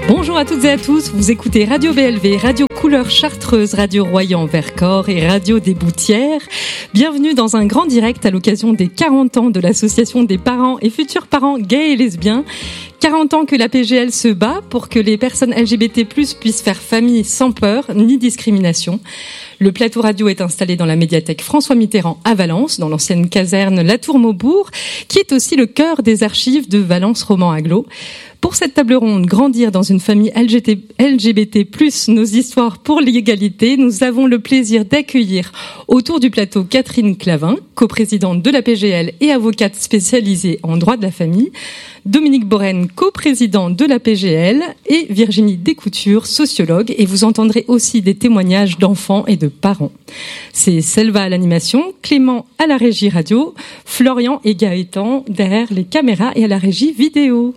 Bonjour à toutes et à tous, vous écoutez Radio BLV, Radio Couleur Chartreuse, Radio Royan Vercors et Radio des Boutières. Bienvenue dans un grand direct à l'occasion des 40 ans de l'association des parents et futurs parents gays et lesbiens. 40 ans que la PGL se bat pour que les personnes LGBT+ puissent faire famille sans peur ni discrimination. Le plateau radio est installé dans la médiathèque François Mitterrand à Valence, dans l'ancienne caserne La Tour Maubourg, qui est aussi le cœur des archives de Valence Roman Agglo. Pour cette table ronde, grandir dans une famille LGBT+, nos histoires pour l'égalité, nous avons le plaisir d'accueillir autour du plateau Catherine Clavin, coprésidente de la PGL et avocate spécialisée en droit de la famille, Dominique Borène, coprésidente de la PGL, et Virginie Descoutures, sociologue, et vous entendrez aussi des témoignages d'enfants et de parents. C'est Selva à l'animation, Clément à la régie radio, Florian et Gaëtan derrière les caméras et à la régie vidéo.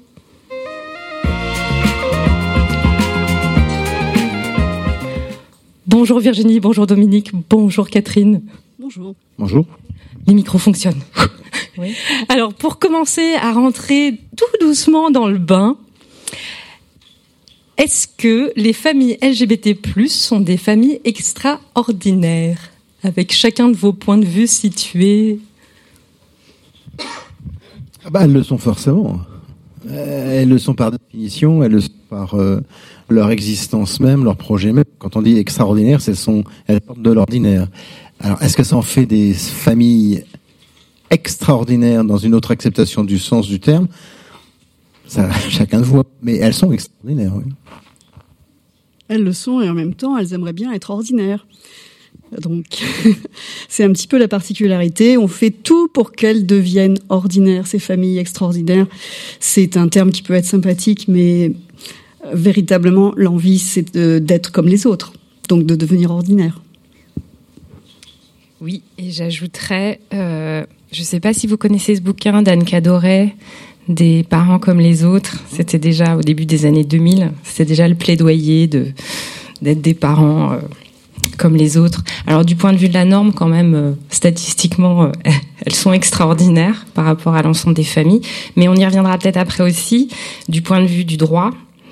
Bonjour Virginie, bonjour Dominique, bonjour Catherine. Bonjour. Bonjour. Les micros fonctionnent. Oui. Alors, pour commencer à rentrer tout doucement dans le bain, est-ce que les familles LGBT+ sont des familles extraordinaires, avec chacun de vos points de vue situés? Elles le sont forcément. Elles le sont par définition, elles le sont par leur existence même, leur projet même. Quand on dit extraordinaire, elles portent de l'ordinaire. Alors, est-ce que ça en fait des familles extraordinaires dans une autre acceptation du sens du terme? Ça, chacun voit. Mais elles sont extraordinaires, oui. Elles le sont et en même temps, elles aimeraient bien être ordinaires. Donc, c'est un petit peu la particularité. On fait tout pour qu'elles deviennent ordinaires, ces familles extraordinaires. C'est un terme qui peut être sympathique, mais véritablement, l'envie, c'est d'être comme les autres. Donc, de devenir ordinaire. Oui, et j'ajouterais, je ne sais pas si vous connaissez ce bouquin d'Anne Cadoret, Des parents comme les autres. C'était déjà au début des années 2000. C'était déjà le plaidoyer d'être des parents comme les autres. Alors du point de vue de la norme, quand même, statistiquement, elles sont extraordinaires par rapport à l'ensemble des familles. Mais on y reviendra peut-être après aussi, du point de vue du droit,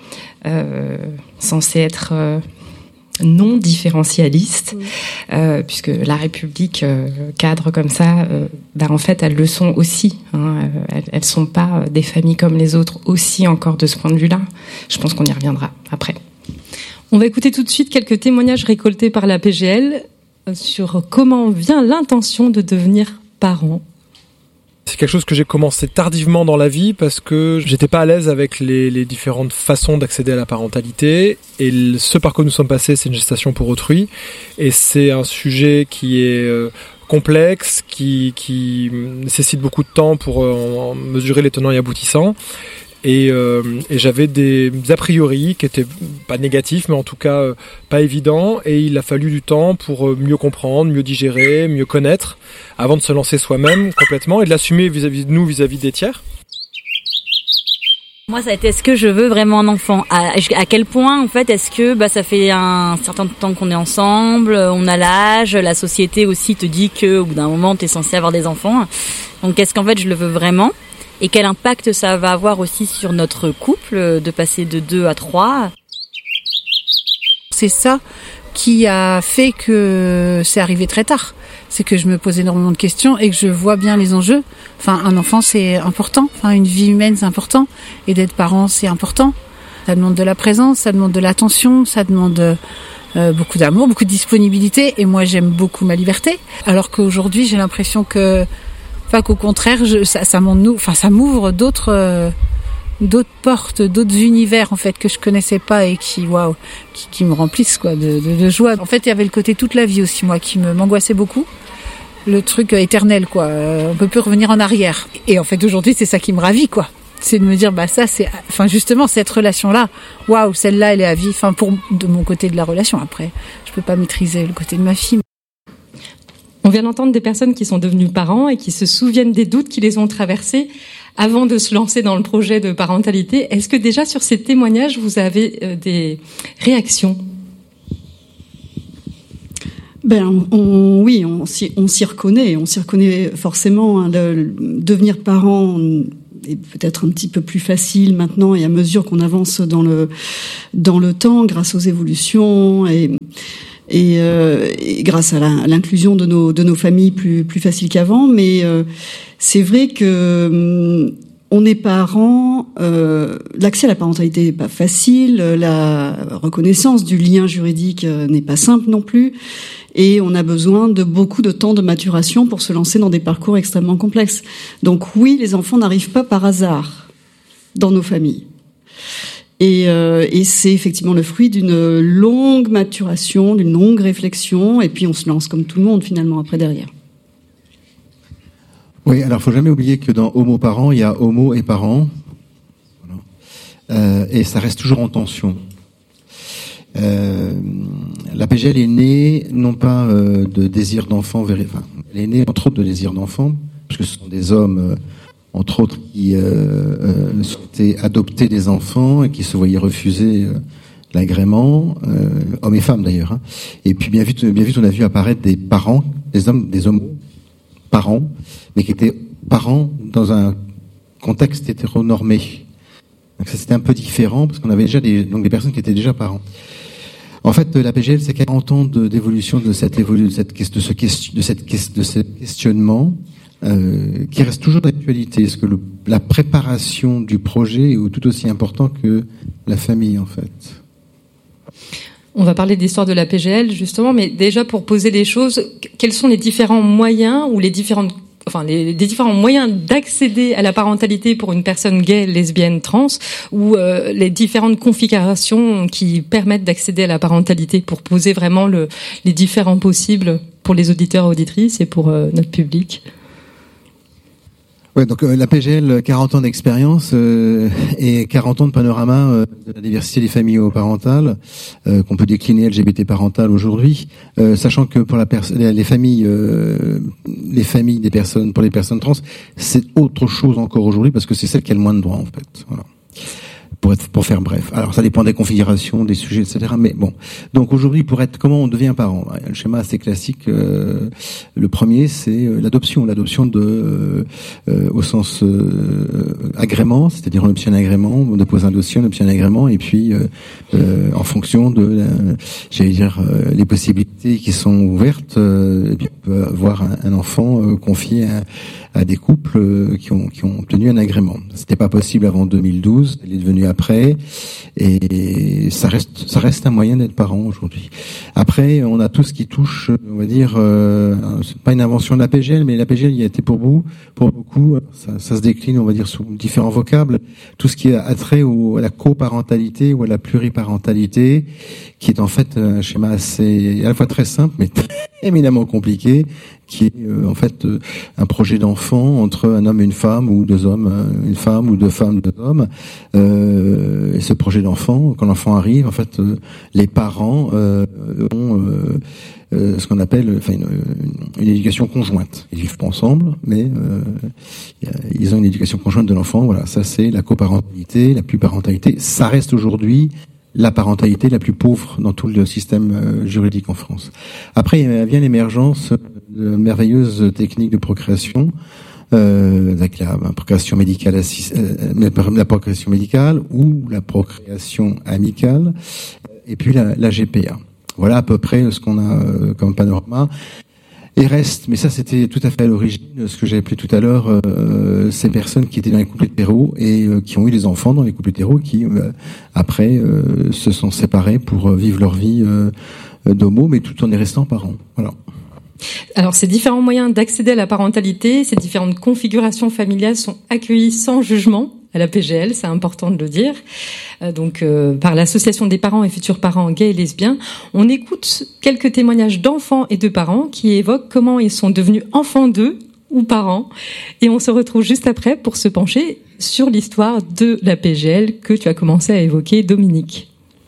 censé être non différentialiste, puisque la République cadre comme ça, en fait, elles le sont aussi. Elles sont pas des familles comme les autres aussi encore de ce point de vue-là. Je pense qu'on y reviendra après. On va écouter tout de suite quelques témoignages récoltés par la PGL sur comment vient l'intention de devenir parent. C'est quelque chose que j'ai commencé tardivement dans la vie parce que j'étais pas à l'aise avec les différentes façons d'accéder à la parentalité. Et ce par quoi nous sommes passés, c'est une gestation pour autrui. Et c'est un sujet qui est complexe, qui nécessite beaucoup de temps pour en mesurer les tenants et aboutissants. Et j'avais des a priori qui étaient pas négatifs, mais en tout cas pas évidents. Et il a fallu du temps pour mieux comprendre, mieux digérer, mieux connaître, avant de se lancer soi-même complètement et de l'assumer vis-à-vis de nous, vis-à-vis des tiers. Moi, ça a été, est-ce que je veux vraiment un enfant? À quel point, en fait, est-ce que ça fait un certain temps qu'on est ensemble, on a l'âge, la société aussi te dit que au bout d'un moment, t'es censé avoir des enfants. Donc, est-ce qu'en fait, je le veux vraiment? Et quel impact ça va avoir aussi sur notre couple, de passer de 2 à 3? C'est ça qui a fait que c'est arrivé très tard. C'est que je me pose énormément de questions et que je vois bien les enjeux. Enfin, un enfant, c'est important. Enfin, une vie humaine, c'est important. Et d'être parent, c'est important. Ça demande de la présence, ça demande de l'attention, ça demande beaucoup d'amour, beaucoup de disponibilité. Et moi, j'aime beaucoup ma liberté. Alors qu'aujourd'hui, j'ai l'impression qu'au contraire, ça m'ouvre d'autres portes, d'autres univers en fait que je connaissais pas et qui me remplissent de joie. En fait, il y avait le côté toute la vie aussi moi qui m'angoissait beaucoup. Le truc éternel on peut plus revenir en arrière. Et en fait, aujourd'hui, c'est ça qui me ravit C'est de me dire justement cette relation là, celle-là elle est à vie. De mon côté de la relation après, je peux pas maîtriser le côté de ma fille. On vient d'entendre des personnes qui sont devenues parents et qui se souviennent des doutes qui les ont traversés avant de se lancer dans le projet de parentalité. Est-ce que déjà sur ces témoignages, vous avez des réactions? On s'y reconnaît forcément. Devenir parent est peut-être un petit peu plus facile maintenant, et à mesure qu'on avance dans le temps, grâce aux évolutions et grâce à l'inclusion de nos familles plus facile qu'avant. Mais c'est vrai que on est parents, l'accès à la parentalité n'est pas facile, la reconnaissance du lien juridique n'est pas simple non plus, et on a besoin de beaucoup de temps de maturation pour se lancer dans des parcours extrêmement complexes. Donc oui, les enfants n'arrivent pas par hasard dans nos familles. Et c'est effectivement le fruit d'une longue maturation, d'une longue réflexion, et puis on se lance comme tout le monde finalement après derrière. Oui, alors faut jamais oublier que dans homo parents, il y a homo et parents, voilà. Et ça reste toujours en tension. La PGL est née non pas de désir d'enfant, enfin, elle est née entre autres de désir d'enfant, parce que ce sont des hommes entre autres qui souhaitaient adopter des enfants et qui se voyaient refuser l'agrément, hommes et femmes d'ailleurs. Hein. Et puis bien vite, on a vu apparaître des parents, des homos parents, mais qui étaient parents dans un contexte hétéronormé. Donc ça c'était un peu différent parce qu'on avait déjà des personnes qui étaient déjà parents. En fait, la PGL, c'est 40 ans d'évolution de ce questionnement qui reste toujours d'actualité. Est-ce que la préparation du projet est tout aussi important que la famille, en fait? On va parler d'histoire de la PGL, justement, mais déjà pour poser les choses, quels sont les différents moyens ou les différents moyens d'accéder à la parentalité pour une personne gay, lesbienne, trans, ou les différentes configurations qui permettent d'accéder à la parentalité pour poser vraiment les différents possibles pour les auditeurs et auditrices et pour notre public? Ouais, donc la PGL, 40 ans d'expérience et 40 ans de panorama de la diversité des familles homoparentales qu'on peut décliner LGBT parentales aujourd'hui, sachant que pour les familles des personnes, pour les personnes trans, c'est autre chose encore aujourd'hui parce que c'est celle qui a le moins de droits en fait. Voilà. Pour faire bref. Alors ça dépend des configurations, des sujets, etc. Mais bon. Donc aujourd'hui, comment on devient parent? Le schéma assez classique. Le premier, c'est l'adoption. L'adoption au sens agrément, c'est-à-dire on obtient un agrément, on dépose un dossier, on obtient un agrément, et puis en fonction de, les possibilités qui sont ouvertes, et puis on peut avoir un enfant confié à des couples qui ont obtenu un agrément. C'était pas possible avant 2012. Il est devenu après, et ça reste un moyen d'être parent aujourd'hui. Après, on a tout ce qui touche, on va dire, c'est pas une invention de la PGL, mais la PGL y a été pour beaucoup. Ça se décline, on va dire, sous différents vocables. Tout ce qui a trait à la coparentalité ou à la pluriparentalité, qui est en fait un schéma assez, à la fois très simple, mais éminemment compliqué, qui est en fait un projet d'enfant entre un homme et une femme, ou deux hommes, une femme, ou deux femmes, deux hommes. Et ce projet d'enfant, quand l'enfant arrive, en fait, les parents ont ce qu'on appelle une éducation conjointe. Ils vivent pas ensemble, mais ils ont une éducation conjointe de l'enfant. Voilà, ça c'est la coparentalité, la pluparentalité. Ça reste aujourd'hui la parentalité la plus pauvre dans tout le système juridique en France. Après, il vient l'émergence de merveilleuses techniques de procréation, avec la procréation médicale, la procréation médicale ou la procréation amicale, et puis la GPA. Voilà à peu près ce qu'on a comme panorama. Et reste, mais ça c'était tout à fait à l'origine, ce que j'ai appelé tout à l'heure, ces personnes qui étaient dans les couples hétéros et qui ont eu des enfants dans les couples hétéros, qui après se sont séparés pour vivre leur vie d'homo, mais tout en y restant parents. Voilà. Alors, ces différents moyens d'accéder à la parentalité, ces différentes configurations familiales sont accueillis sans jugement à la PGL, c'est important de le dire. Par l'association des parents et futurs parents gays et lesbiens, on écoute quelques témoignages d'enfants et de parents qui évoquent comment ils sont devenus enfants d'eux ou parents. Et on se retrouve juste après pour se pencher sur l'histoire de la PGL que tu as commencé à évoquer, Dominique.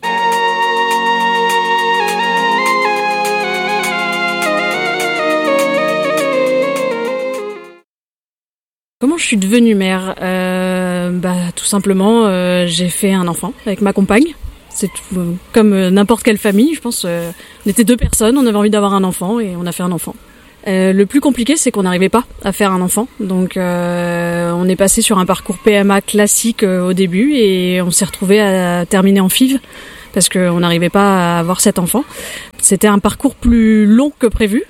Comment je suis devenue mère? Tout simplement, j'ai fait un enfant avec ma compagne. C'est tout, comme n'importe quelle famille, je pense. On était deux personnes, on avait envie d'avoir un enfant et on a fait un enfant. Le plus compliqué, c'est qu'on n'arrivait pas à faire un enfant. Donc, on est passé sur un parcours PMA classique au début et on s'est retrouvé à terminer en FIV parce qu'on n'arrivait pas à avoir cet enfant. C'était un parcours plus long que prévu.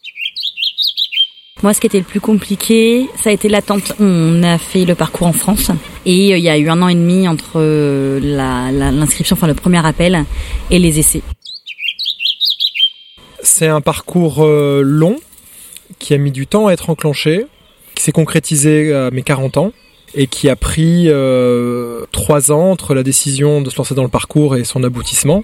Moi, ce qui était le plus compliqué, ça a été l'attente. On a fait le parcours en France et il y a eu 1 an et demi entre l'inscription, enfin le premier appel et les essais. C'est un parcours long qui a mis du temps à être enclenché, qui s'est concrétisé à mes 40 ans et qui a pris 3 ans entre la décision de se lancer dans le parcours et son aboutissement.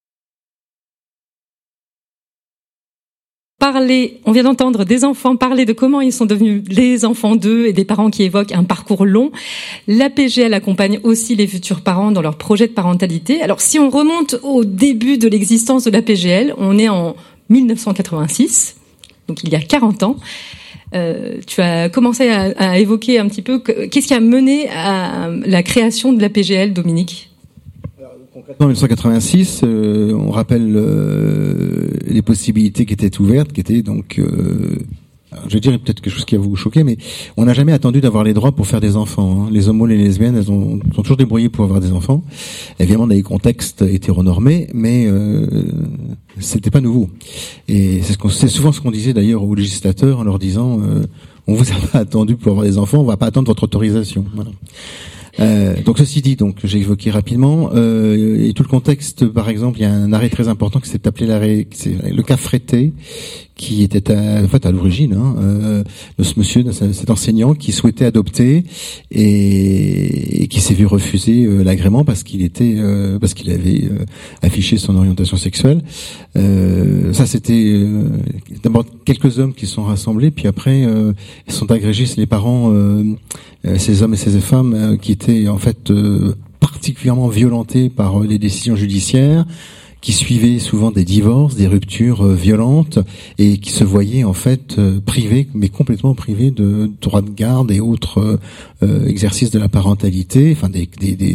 On vient d'entendre des enfants parler de comment ils sont devenus les enfants d'eux et des parents qui évoquent un parcours long. La PGL accompagne aussi les futurs parents dans leur projet de parentalité. Alors, si on remonte au début de l'existence de la PGL, on est en 1986, donc il y a 40 ans. Tu as commencé à évoquer un petit peu qu'est-ce qui a mené à la création de la PGL, Dominique ? En 1986, on rappelle les possibilités qui étaient ouvertes, qui étaient donc, je vais dire peut-être quelque chose qui va vous choquer, mais on n'a jamais attendu d'avoir les droits pour faire des enfants. Hein. Les homos, les lesbiennes, elles sont toujours débrouillées pour avoir des enfants, évidemment dans des contextes hétéronormés, mais c'était pas nouveau. Et c'est souvent ce qu'on disait d'ailleurs aux législateurs en leur disant on vous a pas attendu pour avoir des enfants, on va pas attendre votre autorisation. Voilà. Donc ceci dit, donc j'ai évoqué rapidement et tout le contexte. Par exemple, il y a un arrêt très important qui s'est appelé c'est le cas Frété, qui était en fait à l'origine de ce monsieur, de cet enseignant qui souhaitait adopter et qui s'est vu refuser l'agrément parce qu'il avait affiché son orientation sexuelle. Ça c'était d'abord quelques hommes qui sont rassemblés, puis après ils sont agrégés, c'est les parents, ces hommes et ces femmes qui étaient en fait particulièrement violentés par les décisions judiciaires, qui suivaient souvent des divorces, des ruptures violentes, et qui se voyaient en fait privés, mais complètement privés de droits de garde et autres exercices de la parentalité, enfin des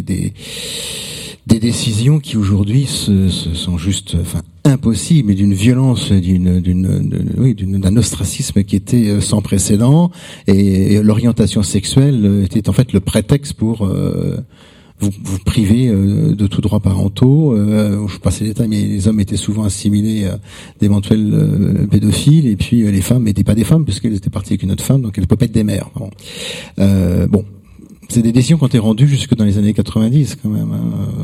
décisions qui aujourd'hui sont juste, enfin impossibles, et d'une violence, d'un ostracisme qui était sans précédent, et l'orientation sexuelle était en fait le prétexte pour vous priver de tout droit parentaux. Je passe les détails, mais les hommes étaient souvent assimilés à d'éventuels pédophiles, et puis les femmes n'étaient pas des femmes puisqu'elles étaient parties avec une autre femme, donc elles ne peuvent pas être des mères. Bon, c'est des décisions qui ont été rendues jusque dans les années 90 quand même.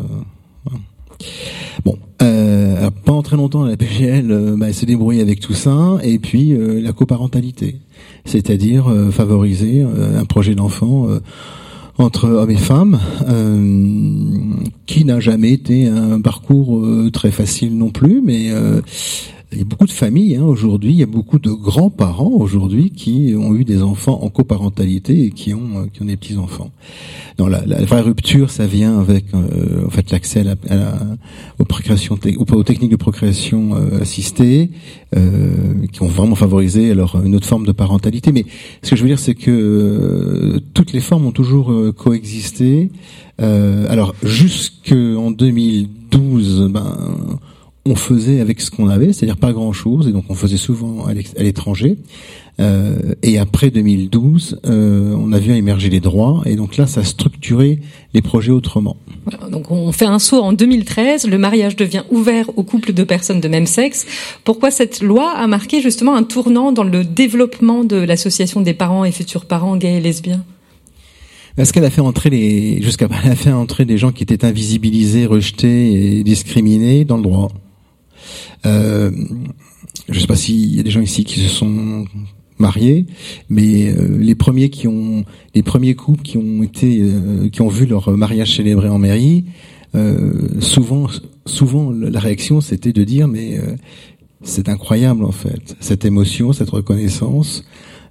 Bon, alors, pendant très longtemps, la PGL elle s'est débrouillée avec tout ça, et puis la coparentalité, c'est-à-dire favoriser un projet d'enfant entre hommes et femmes, qui n'a jamais été un parcours très facile non plus, mais il y a beaucoup de familles aujourd'hui, il y a beaucoup de grands-parents aujourd'hui qui ont eu des enfants en coparentalité et qui ont des petits-enfants. Non, la vraie rupture, ça vient avec en fait l'accès aux techniques de procréation assistée, qui ont vraiment favorisé alors une autre forme de parentalité. Mais ce que je veux dire, c'est que toutes les formes ont toujours coexisté. Alors jusqu'en 2012, on faisait avec ce qu'on avait, c'est-à-dire pas grand-chose, et donc on faisait souvent à l'étranger. Et après 2012, on a vu émerger les droits, et donc là, ça a structuré les projets autrement. Donc on fait un saut en 2013, le mariage devient ouvert aux couples de personnes de même sexe. Pourquoi cette loi a marqué justement un tournant dans le développement de l'association des parents et futurs parents gays et lesbiens ? Parce qu'elle a fait entrer des gens qui étaient invisibilisés, rejetés et discriminés dans le droit. Je sais pas s'il y a des gens ici qui se sont mariés, mais les premiers couples qui ont vu leur mariage célébré en mairie, souvent la réaction c'était de dire mais c'est incroyable en fait, cette émotion, cette reconnaissance.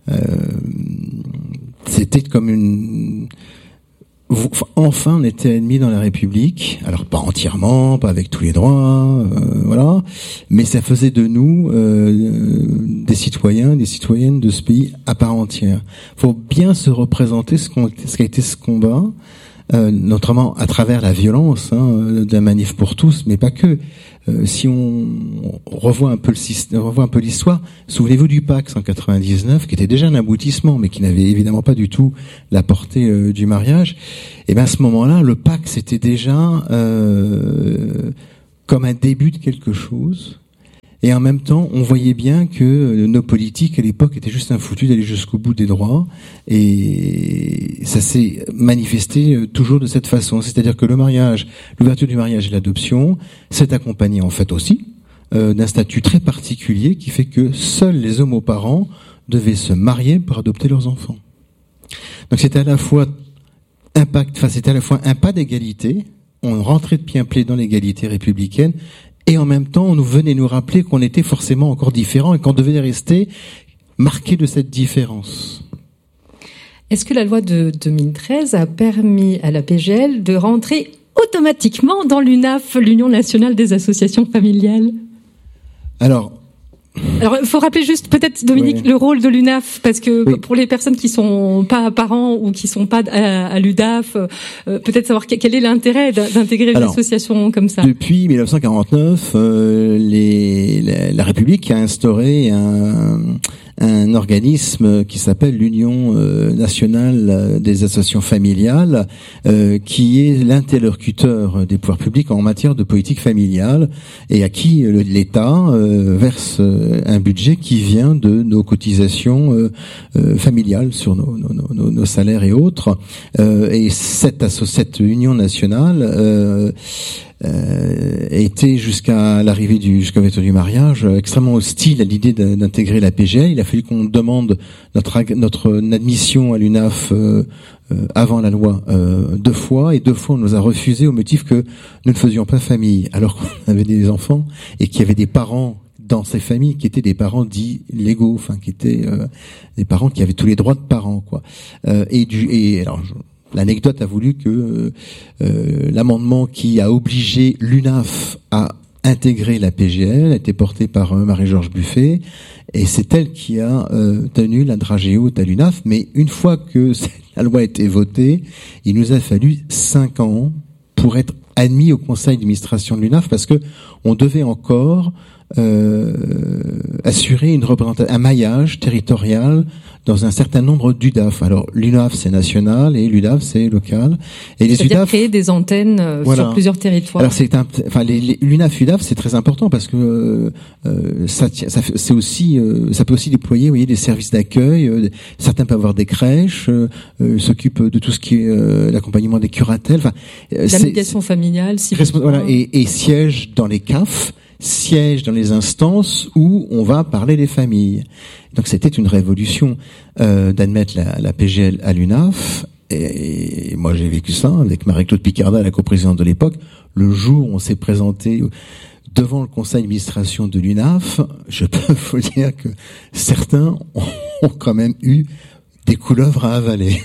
C'était comme enfin on était admis dans la République, alors pas entièrement, pas avec tous les droits, voilà, mais ça faisait de nous des citoyens, des citoyennes de ce pays à part entière. Faut bien se représenter ce qu'a été ce combat. notamment à travers la violence de la manif pour tous, mais pas que. Si on revoit un peu l'histoire, souvenez-vous du Pacs en 99, qui était déjà un aboutissement, mais qui n'avait évidemment pas du tout la portée du mariage. Et bien à ce moment-là, le Pacs c'était déjà comme un début de quelque chose. Et en même temps, on voyait bien que nos politiques à l'époque étaient juste un foutu d'aller jusqu'au bout des droits. Et ça s'est manifesté toujours de cette façon. C'est-à-dire que le mariage, l'ouverture du mariage et l'adoption, s'est accompagné en fait aussi d'un statut très particulier qui fait que seuls les homoparents devaient se marier pour adopter leurs enfants. Donc c'était à la fois un pas d'égalité. On rentrait de pied dans l'égalité républicaine. Et en même temps, on venait nous rappeler qu'on était forcément encore différents et qu'on devait rester marqué de cette différence. Est-ce que la loi de 2013 a permis à la PGL de rentrer automatiquement dans l'UNAF, l'Union nationale des associations familiales ? Alors, il faut rappeler juste peut-être, Dominique, le rôle de l'UNAF, parce que pour les personnes qui sont pas parents ou qui sont pas à l'UDAF, peut-être savoir quel est l'intérêt d'intégrer une association comme ça. Depuis 1949, la République a instauré un organisme qui s'appelle l'Union nationale des associations familiales, qui est l'interlocuteur des pouvoirs publics en matière de politique familiale et à qui l'État verse un budget qui vient de nos cotisations familiales sur nos salaires et autres. Et cette union nationale était jusqu'à l'ouverture du mariage extrêmement hostile à l'idée d'intégrer la PGL. Il a fallu qu'on demande notre admission à l'UNAF avant la loi 2 fois, et 2 fois on nous a refusé au motif que nous ne faisions pas famille, alors qu'on avait des enfants et qu'il y avait des parents dans ces familles qui étaient des parents dits légaux, enfin qui étaient des parents qui avaient tous les droits de parents, quoi. L'anecdote a voulu que l'amendement qui a obligé l'UNAF à intégrer la PGL a été porté par Marie-Georges Buffet, et c'est elle qui a tenu la dragée haute à l'UNAF. Mais une fois que la loi a été votée, il nous a fallu 5 ans pour être admis au conseil d'administration de l'UNAF, parce que on devait encore assurer un maillage territorial dans un certain nombre d'UDAF. Alors l'UNAF c'est national et l'UDAF c'est local. Et les UDAF créer des antennes sur plusieurs territoires. Alors l'UNAF UDAF c'est très important parce que ça peut aussi déployer, vous voyez, des services d'accueil. Certains peuvent avoir des crèches, s'occupent de tout ce qui est l'accompagnement des curatelles. Enfin, la médiation familiale, et siège dans les CAF. Siège dans les instances où on va parler des familles. Donc c'était une révolution d'admettre la PGL à l'UNAF. Et moi j'ai vécu ça avec Marie-Claude Picarda, la coprésidente de l'époque. Le jour où on s'est présenté devant le conseil d'administration de l'UNAF, je peux vous dire que certains ont quand même eu des couleuvres à avaler.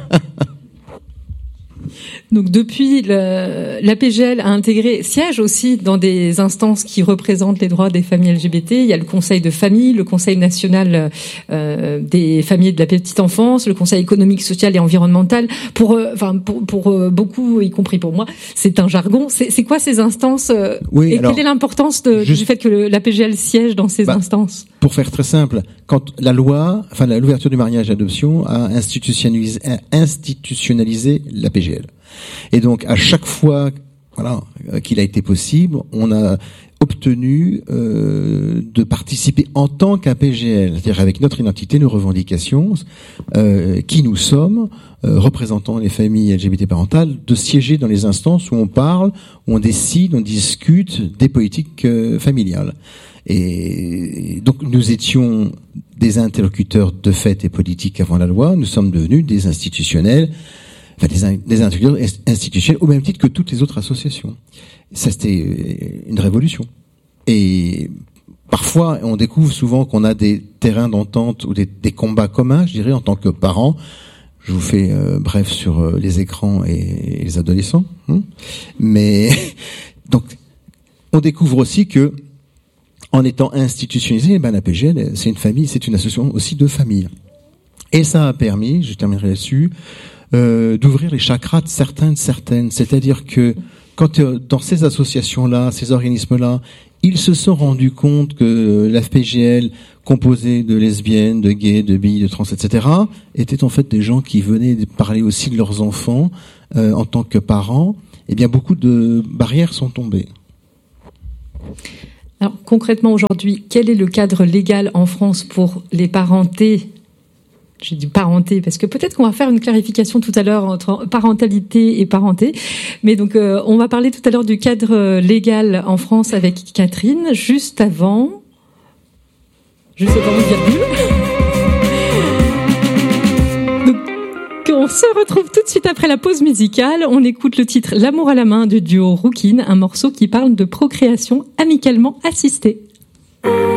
Donc depuis, la PGL a intégré, siège aussi dans des instances qui représentent les droits des familles LGBT. Il y a le Conseil de famille, le Conseil national des familles de la petite enfance, le Conseil économique, social et environnemental. Pour beaucoup, y compris pour moi, c'est un jargon. C'est quoi ces instances quelle est l'importance du fait que la PGL siège dans ces instances? Pour faire très simple, quand l'ouverture du mariage et l'adoption a institutionnalisé la PGL. Et donc, à chaque fois, qu'il a été possible, on a obtenu de participer en tant qu'APGL, c'est-à-dire avec notre identité, nos revendications, qui nous sommes, représentant les familles LGBT parentales, de siéger dans les instances où on parle, où on décide, on discute des politiques familiales. Et donc nous étions des interlocuteurs de fait et politiques avant la loi, nous sommes devenus des institutionnels, des interlocuteurs institutionnels au même titre que toutes les autres associations. Ça, c'était une révolution. Et parfois, on découvre souvent qu'on a des terrains d'entente ou des combats communs, je dirais, en tant que parents. Je vous fais bref sur les écrans et les adolescents. Mais donc, on découvre aussi que en étant institutionnalisé, la PGL, c'est une famille, c'est une association aussi de famille. Et ça a permis, je terminerai là-dessus, d'ouvrir les chakras de certaines. C'est-à-dire que quand dans ces associations-là, ces organismes-là, ils se sont rendus compte que la FPGL, composée de lesbiennes, de gays, de bi, de trans, etc., étaient en fait des gens qui venaient parler aussi de leurs enfants en tant que parents. Eh bien, beaucoup de barrières sont tombées. Alors, concrètement, aujourd'hui, quel est le cadre légal en France pour les parentés ? J'ai dit parenté parce que peut-être qu'on va faire une clarification tout à l'heure entre parentalité et parenté. Mais donc, on va parler tout à l'heure du cadre légal en France avec Catherine. Juste avant une virgule. Donc, on se retrouve tout de suite après la pause musicale. On écoute le titre L'amour à la main du duo Rouquine, un morceau qui parle de procréation amicalement assistée.